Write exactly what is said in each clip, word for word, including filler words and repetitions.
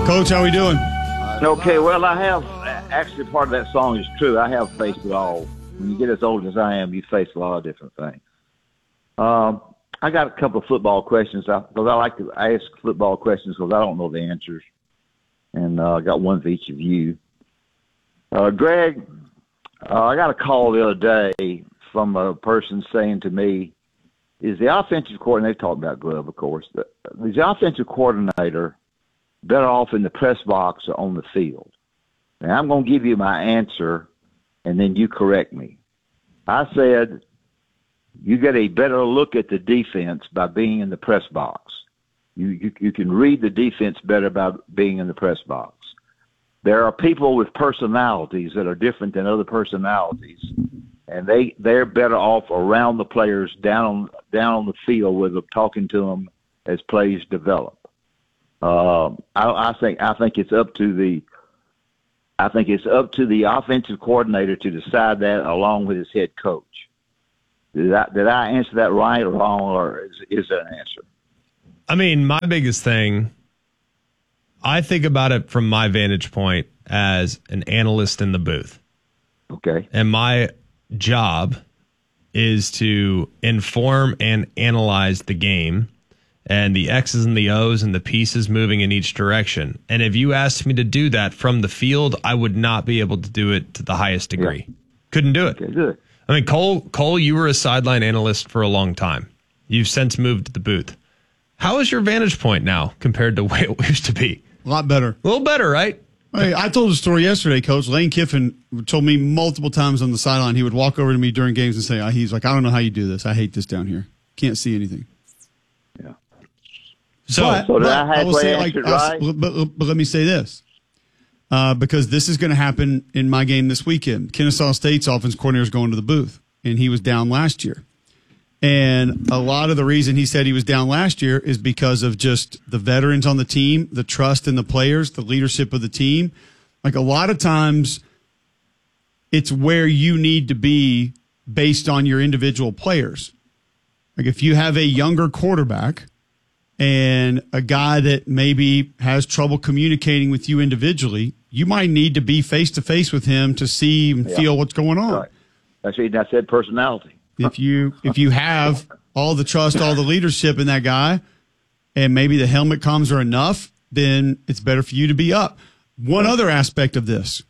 Coach, how we doing? Okay, well, I have, actually part of that song is true. I have faced it all. When you get as old as I am, you face a lot of different things. Um, I got a couple of football questions, because I, I like to ask football questions because I don't know the answers. And uh, I got one for each of you. Uh, Greg, uh, I got a call the other day from a person saying to me, is the offensive coordinator, they talk about Glove, of course, but is the offensive coordinator better off in the press box or on the field? Now, I'm going to give you my answer, and then you correct me. I said you get a better look at the defense by being in the press box. You, you, you can read the defense better by being in the press box. There are people with personalities that are different than other personalities, and they, they're better off around the players down, down on the field with them, talking to them as plays develop. Uh, I, I think I think it's up to the I think it's up to the offensive coordinator to decide that, along with his head coach. Did I did I answer that right or wrong, or is, is there an answer? I mean, my biggest thing, I think about it from my vantage point as an analyst in the booth. Okay. And my job is to inform and analyze the game and the X's and the O's and the pieces moving in each direction. And if you asked me to do that from the field, I would not be able to do it to the highest degree. Yeah. Couldn't do it. Okay, good. I mean, Cole, Cole, you were a sideline analyst for a long time. You've since moved to the booth. How is your vantage point now compared to where it used to be? A lot better. A little better, right? Hey, I told a story yesterday, Coach. Lane Kiffin told me multiple times on the sideline, he would walk over to me during games and say, he's like, I don't know how you do this. I hate this down here. Can't see anything. Yeah. So, but, so did but I, I will say, like, right? but, but, but let me say this, uh, because this is going to happen in my game this weekend. Kennesaw State's offense coordinator is going to the booth, and he was down last year. And a lot of the reason he said he was down last year is because of just the veterans on the team, the trust in the players, the leadership of the team. Like, a lot of times it's where you need to be based on your individual players. Like, if you have a younger quarterback and a guy that maybe has trouble communicating with you individually, you might need to be face-to-face with him to see and yeah. feel what's going on. Right. That's what I said, personality. If you if you have all the trust, all the leadership in that guy, and maybe the helmet comms are enough, then it's better for you to be up. One other aspect of this,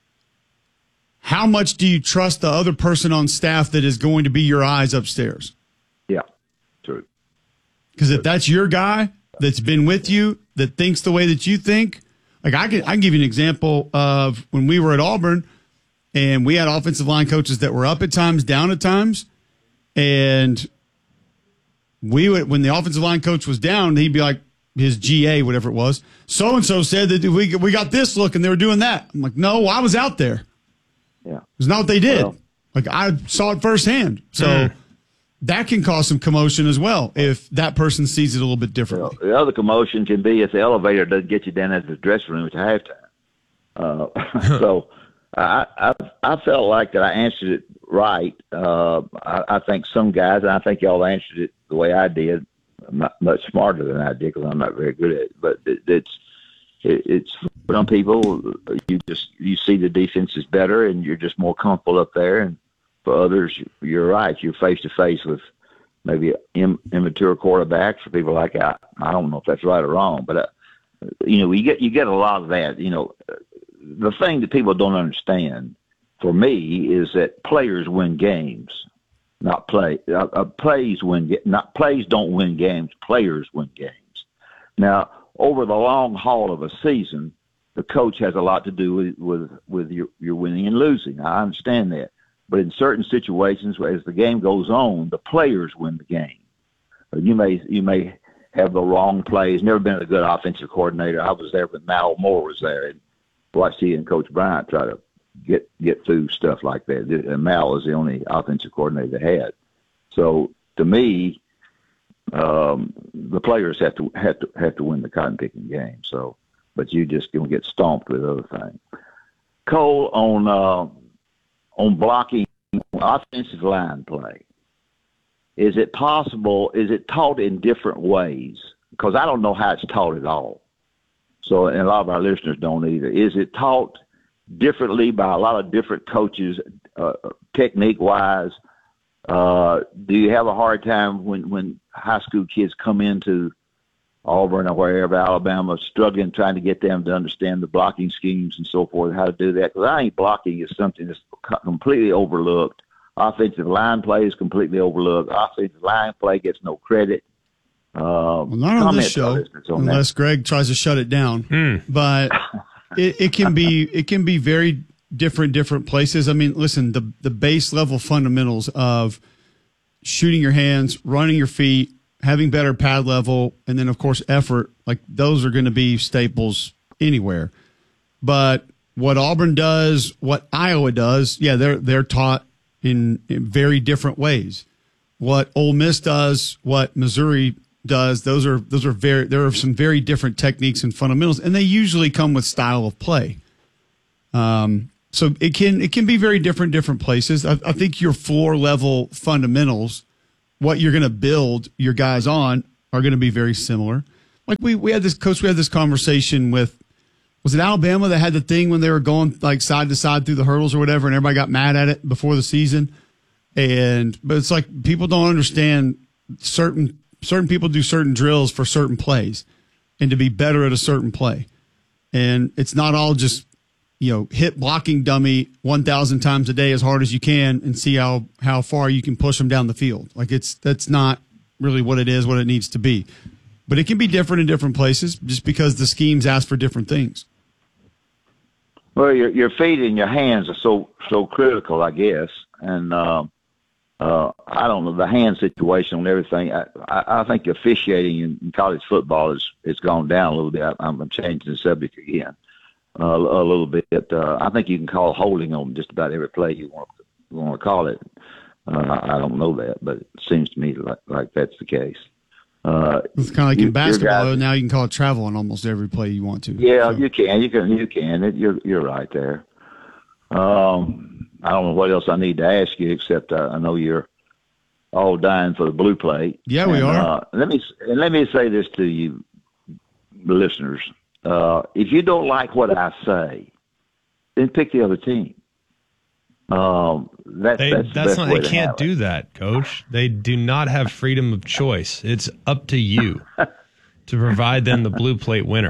how much do you trust the other person on staff that is going to be your eyes upstairs? Yeah, true. Because if that's your guy that's been with you, that thinks the way that you think, like I can, I can give you an example of when we were at Auburn and we had offensive line coaches that were up at times, down at times. And we would, when the offensive line coach was down, he'd be like, his G A, whatever it was, so-and-so said that we we got this look and they were doing that. I'm like, no, I was out there. Yeah. It's not what they did. Well, like, I saw it firsthand. So mm. that can cause some commotion as well if that person sees it a little bit differently. The other commotion can be if the elevator doesn't get you down at the dressing room at halftime. Uh, so I, I I felt like that I answered it right. Uh, I, I think some guys, and I think y'all answered it the way I did, not much smarter than I did because I'm not very good at it. But it, it's it, it's for some people, you just you see the defense is better and you're just more comfortable up there. And for others, you're right. You're face to face with maybe Im, immature quarterbacks. For people like I, I don't know if that's right or wrong, but uh, you know, you get you get a lot of that. You know, the thing that people don't understand, for me, is that players win games, not play. Uh, uh, plays win. Not plays don't win games. Players win games. Now, over the long haul of a season, the coach has a lot to do with with, with your, your winning and losing. I understand that, but in certain situations, as the game goes on, the players win the game. You may you may have the wrong plays. Never been a good offensive coordinator. I was there when Mal Moore was there, and watched he and Coach Bryant try to get get through stuff like that. And Mal was the only offensive coordinator they had. So to me, um, the players have to have to have to win the cotton picking game. So, but you just gonna get stomped with other things. Cole, on uh, on blocking offensive line play, is it possible? Is it taught in different ways? Because I don't know how it's taught at all. So, and a lot of our listeners don't either. Is it taught differently by a lot of different coaches, uh, technique-wise? Uh, do you have a hard time when, when high school kids come into Auburn or wherever, Alabama, struggling, trying to get them to understand the blocking schemes and so forth, how to do that? Because I think blocking is something that's completely overlooked. Offensive line play is completely overlooked. Offensive line play gets no credit. Uh, well, not on this show, on unless that. Greg tries to shut it down. Mm. But it, it can be it can be very different different places. I mean, listen, the the base level fundamentals of shooting your hands, running your feet, having better pad level, and then, of course, effort, like those are going to be staples anywhere. But what Auburn does, what Iowa does, yeah, they're they're taught in, in very different ways. What Ole Miss does, what Missouri does, those are those are very there are some very different techniques and fundamentals, and they usually come with style of play. Um, so it can it can be very different different places. I, I think your floor level fundamentals, what you're going to build your guys on, are going to be very similar. Like we, we had this coach, we had this conversation with, was it Alabama that had the thing when they were going like side to side through the hurdles or whatever, and everybody got mad at it before the season. And, but it's like people don't understand certain, certain people do certain drills for certain plays and to be better at a certain play. And it's not all just, you know, hit blocking dummy one thousand times a day as hard as you can and see how, how far you can push them down the field. Like it's, that's not really what it is, what it needs to be. But it can be different in different places just because the schemes ask for different things. Well, your your feet and your hands are so so critical, I guess. And uh, uh, I don't know, the hand situation and everything. I, I, I think officiating in, in college football is it's gone down a little bit. I, I'm changing the subject again. Uh, a little bit. Uh, I think you can call holding on just about every play you want, you want to call it. Uh, I don't know that, but it seems to me like, like that's the case. Uh, it's kind of like you, in basketball. Guys, now you can call it travel on almost every play you want to. Yeah, so. you can. You can. You can. It, you're you're right there. Um, I don't know what else I need to ask you except uh, I know you're all dying for the blue plate. Yeah, and, we are. Uh, let me and let me say this to you, listeners. Uh, if you don't like what I say, then pick the other team. Um, that, they, that's the that's best not. way They to can't do that, Coach. They do not have freedom of choice. It's up to you to provide them the blue plate winner.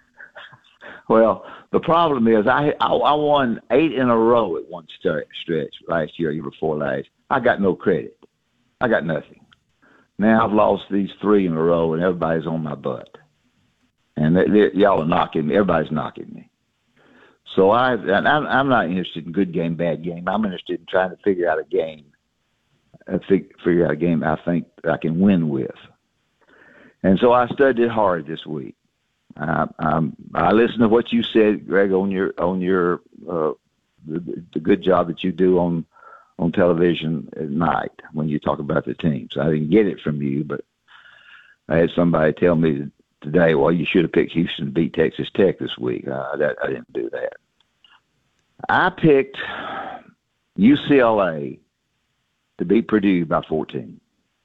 Well, the problem is I, I I won eight in a row at one stretch last year, year before last. I got no credit. I got nothing. Now I've lost these three in a row, and everybody's on my butt. And they, they, y'all are knocking me. Everybody's knocking me. So I, and I'm, I'm not interested in good game, bad game. I'm interested in trying to figure out a game, uh, fig, figure out a game I think I can win with. And so I studied hard this week. I, I'm, I listened to what you said, Greg, on your on your uh, the, the good job that you do on on television at night when you talk about the teams. I didn't get it from you, but I had somebody tell me today, well, you should have picked Houston to beat Texas Tech this week. Uh, that, I didn't do that. I picked U C L A to beat Purdue by fourteen.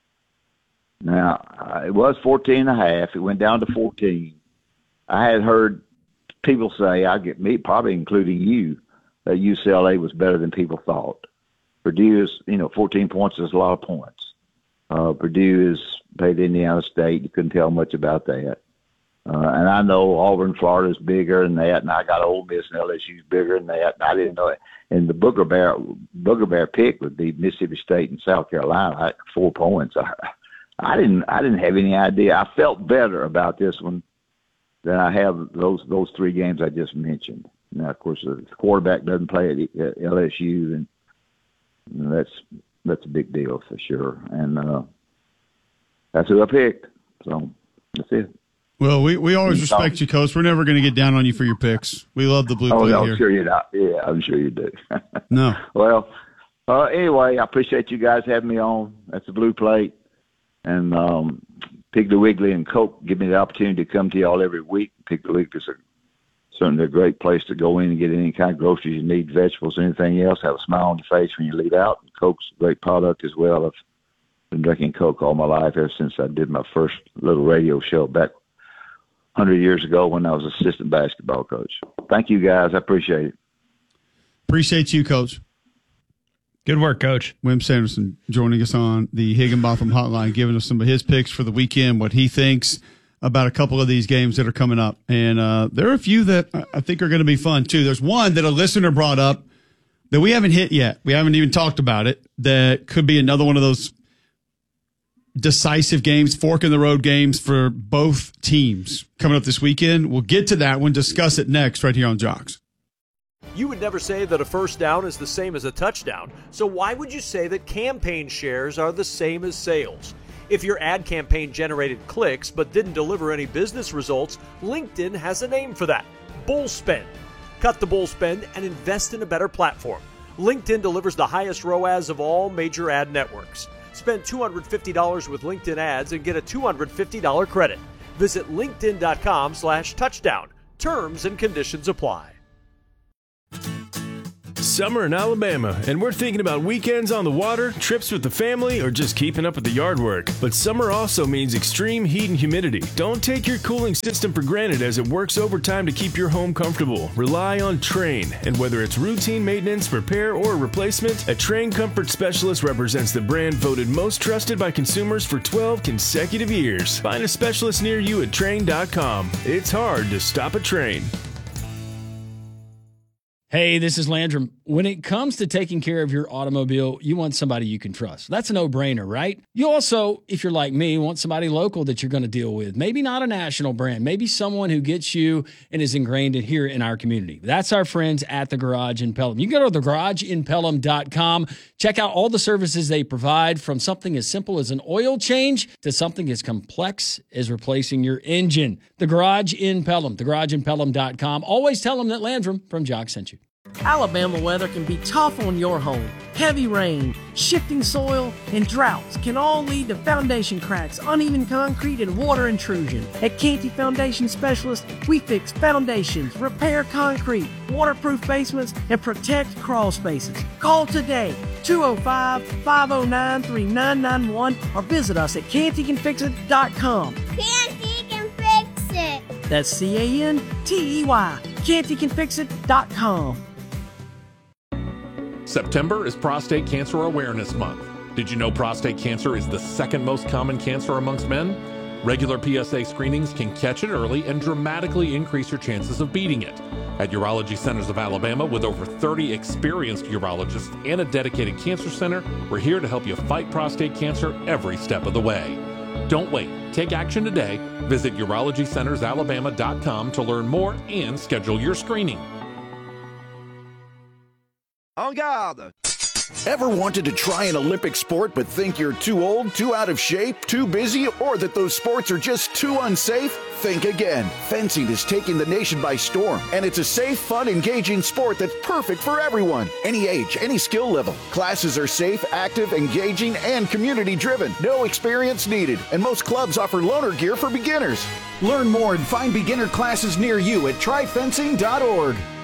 Now, uh, it was fourteen and a half. It went down to fourteen. I had heard people say, I get me, probably including you, that U C L A was better than people thought. Purdue is, you know, fourteen points is a lot of points. Uh, Purdue is played Indiana State. You couldn't tell much about that. Uh, and I know Auburn, Florida is bigger than that, and I got Ole Miss and L S U is bigger than that. And I didn't know it. And the Booger Bear, Booger Bear pick would be Mississippi State and South Carolina. I, four points. I, I didn't. I didn't have any idea. I felt better about this one than I have those those three games I just mentioned. Now, of course, the quarterback doesn't play at L S U, and you know, that's that's a big deal for sure. And uh, that's who I picked. So that's it. Well, we, we always respect you, Coach. We're never going to get down on you for your picks. We love the blue oh, plate no, here. I'm sure you do. Yeah, I'm sure you do. No. Well, uh, anyway, I appreciate you guys having me on. That's the blue plate. And um, Piggly Wiggly and Coke give me the opportunity to come to y'all every week. Piggly Wiggly is a, certainly a great place to go in and get any kind of groceries you need, vegetables, anything else. Have a smile on your face when you leave out. Coke's a great product as well. I've been drinking Coke all my life ever since I did my first little radio show back hundred years ago when I was assistant basketball coach. Thank you, guys. I appreciate it. Appreciate you, Coach. Good work, Coach. Wim Sanderson joining us on the Higginbotham Hotline, giving us some of his picks for the weekend, what he thinks about a couple of these games that are coming up. And uh, there are a few that I think are going to be fun, too. There's one that a listener brought up that we haven't hit yet. We haven't even talked about it. That could be another one of those decisive games, fork in the road games for both teams coming up this weekend. We'll get to that one, discuss it next right here on Jocks. You would never say that a first down is the same as a touchdown, so why would you say that campaign shares are the same as sales? If your ad campaign generated clicks but didn't deliver any business results, LinkedIn has a name for that: bull spend. Cut the bull spend and invest in a better platform. LinkedIn delivers the highest R O A S of all major ad networks. Spend two hundred fifty dollars with LinkedIn ads and get a two hundred fifty dollars credit. Visit linkedin.com slash touchdown. Terms and conditions apply. Summer in Alabama, and we're thinking about weekends on the water, trips with the family, or just keeping up with the yard work. But summer also means extreme heat and humidity. Don't take your cooling system for granted, as it works overtime to keep your home comfortable. Rely on Trane, and whether it's routine maintenance, repair, or replacement, a Trane Comfort Specialist represents the brand voted most trusted by consumers for twelve consecutive years. Find a specialist near you at Trane dot com. It's hard to stop a Trane. Hey, this is Landrum. When it comes to taking care of your automobile, you want somebody you can trust. That's a no-brainer, right? You also, if you're like me, want somebody local that you're going to deal with. Maybe not a national brand. Maybe someone who gets you and is ingrained in here in our community. That's our friends at The Garage in Pelham. You can go to the garage in pelham dot com. Check out all the services they provide, from something as simple as an oil change to something as complex as replacing your engine. The Garage in Pelham, the garage in pelham dot com. Always tell them that Landrum from Jock sent you. Alabama weather can be tough on your home. Heavy rain, shifting soil, and droughts can all lead to foundation cracks, uneven concrete, and water intrusion. At Canty Foundation Specialists, we fix foundations, repair concrete, waterproof basements, and protect crawl spaces. Call today, two oh five, five oh nine, three nine nine one, or visit us at canty can fix it dot com. Canty can fix it. That's C A N T E Y, canty can fix it dot com. September is Prostate Cancer Awareness Month. Did you know prostate cancer is the second most common cancer amongst men? Regular P S A screenings can catch it early and dramatically increase your chances of beating it. At Urology Centers of Alabama, with over thirty experienced urologists and a dedicated cancer center, we're here to help you fight prostate cancer every step of the way. Don't wait. Take action today. Visit urology centers alabama dot com to learn more and schedule your screening. En garde! Ever wanted to try an Olympic sport but think you're too old, too out of shape, too busy, or that those sports are just too unsafe? Think again. Fencing is taking the nation by storm, and it's a safe, fun, engaging sport that's perfect for everyone. Any age, any skill level. Classes are safe, active, engaging, and community-driven. No experience needed, and most clubs offer loaner gear for beginners. Learn more and find beginner classes near you at try fencing dot org.